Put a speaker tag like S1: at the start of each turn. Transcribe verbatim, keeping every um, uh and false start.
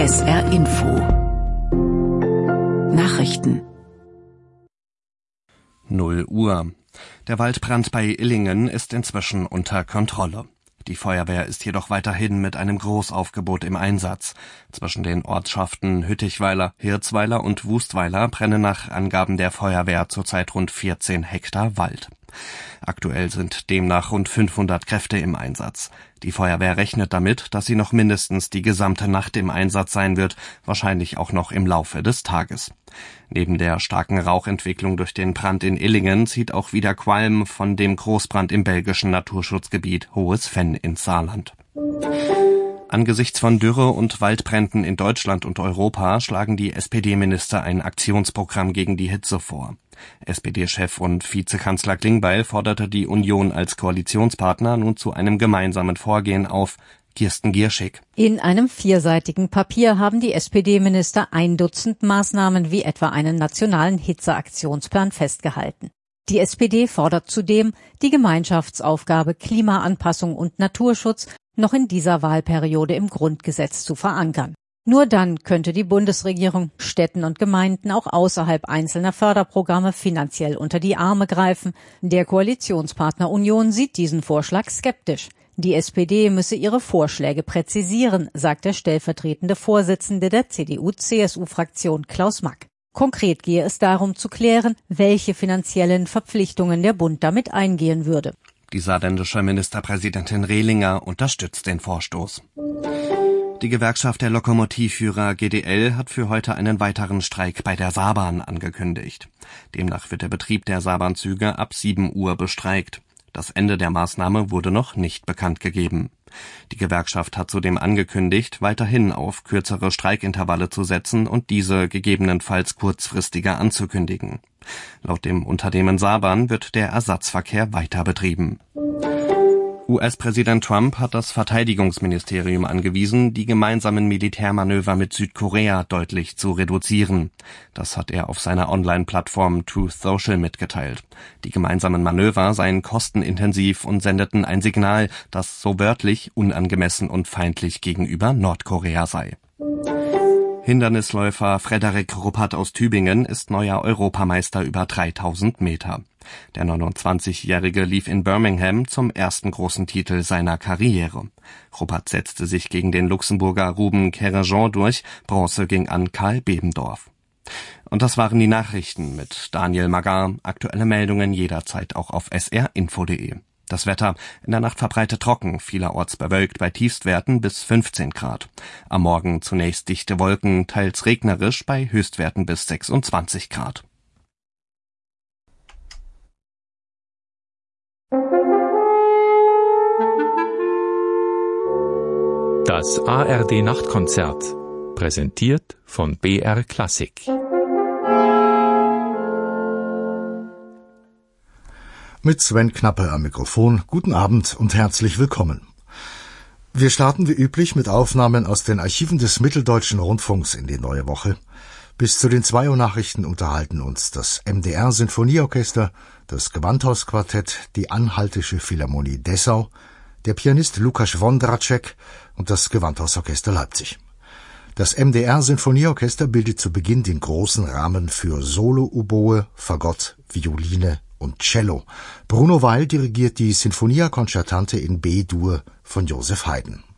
S1: S R Info Nachrichten.
S2: null Uhr. Der Waldbrand bei Illingen ist inzwischen unter Kontrolle. Die Feuerwehr ist jedoch weiterhin mit einem Großaufgebot im Einsatz. Zwischen den Ortschaften Hüttichweiler, Hirzweiler und Wustweiler brennen nach Angaben der Feuerwehr zurzeit rund vierzehn Hektar Wald. Aktuell sind demnach rund fünfhundert Kräfte im Einsatz. Die Feuerwehr rechnet damit, dass sie noch mindestens die gesamte Nacht im Einsatz sein wird, wahrscheinlich auch noch im Laufe des Tages. Neben der starken Rauchentwicklung durch den Brand in Illingen zieht auch wieder Qualm von dem Großbrand im belgischen Naturschutzgebiet Hohes Venn ins Saarland. Angesichts von Dürre und Waldbränden in Deutschland und Europa schlagen die S P D-Minister ein Aktionsprogramm gegen die Hitze vor. S P D-Chef und Vizekanzler Klingbeil forderte die Union als Koalitionspartner nun zu einem gemeinsamen Vorgehen auf. Kirsten Gierschig.
S3: In einem vierseitigen Papier haben die S P D-Minister ein Dutzend Maßnahmen wie etwa einen nationalen Hitzeaktionsplan festgehalten. Die S P D fordert zudem, die Gemeinschaftsaufgabe Klimaanpassung und Naturschutz noch in dieser Wahlperiode im Grundgesetz zu verankern. Nur dann könnte die Bundesregierung Städten und Gemeinden auch außerhalb einzelner Förderprogramme finanziell unter die Arme greifen. Der Koalitionspartner Union sieht diesen Vorschlag skeptisch. Die S P D müsse ihre Vorschläge präzisieren, sagt der stellvertretende Vorsitzende der C D U C S U-Fraktion Klaus Mack. Konkret gehe es darum zu klären, welche finanziellen Verpflichtungen der Bund damit eingehen würde.
S2: Die saarländische Ministerpräsidentin Rehlinger unterstützt den Vorstoß. Die Gewerkschaft der Lokomotivführer G D L hat für heute einen weiteren Streik bei der Saarbahn angekündigt. Demnach wird der Betrieb der Saarbahnzüge ab sieben Uhr bestreikt. Das Ende der Maßnahme wurde noch nicht bekannt gegeben. Die Gewerkschaft hat zudem angekündigt, weiterhin auf kürzere Streikintervalle zu setzen und diese gegebenenfalls kurzfristiger anzukündigen. Laut dem Unternehmen Saarbahn wird der Ersatzverkehr weiter betrieben. U S-Präsident Trump hat das Verteidigungsministerium angewiesen, die gemeinsamen Militärmanöver mit Südkorea deutlich zu reduzieren. Das hat er auf seiner Online-Plattform Truth Social mitgeteilt. Die gemeinsamen Manöver seien kostenintensiv und sendeten ein Signal, das so wörtlich unangemessen und feindlich gegenüber Nordkorea sei. Hindernisläufer Frederik Ruppert aus Tübingen ist neuer Europameister über dreitausend Meter. Der neunundzwanzigjährige lief in Birmingham zum ersten großen Titel seiner Karriere. Ruppert setzte sich gegen den Luxemburger Ruben Querrejean durch, Bronze ging an Karl Bebendorf. Und das waren die Nachrichten mit Daniel Magar. Aktuelle Meldungen jederzeit auch auf s r info punkt de. Das Wetter: in der Nacht verbreitet trocken, vielerorts bewölkt bei Tiefstwerten bis fünfzehn Grad. Am Morgen zunächst dichte Wolken, teils regnerisch bei Höchstwerten bis sechsundzwanzig Grad.
S4: Das A R D-Nachtkonzert, präsentiert von B R Klassik.
S5: Mit Sven Knappe am Mikrofon. Guten Abend und herzlich willkommen. Wir starten wie üblich mit Aufnahmen aus den Archiven des Mitteldeutschen Rundfunks in die neue Woche. Bis zu den zwei Uhr Nachrichten unterhalten uns das M D R-Sinfonieorchester, das Gewandhausquartett, die Anhaltische Philharmonie Dessau, der Pianist Lukas Wondracek und das Gewandhausorchester Leipzig. Das M D R-Sinfonieorchester bildet zu Beginn den großen Rahmen für Solo-Oboe, Fagott, Violine und Cello. Bruno Weil dirigiert die Sinfonia Concertante in B-Dur von Joseph Haydn.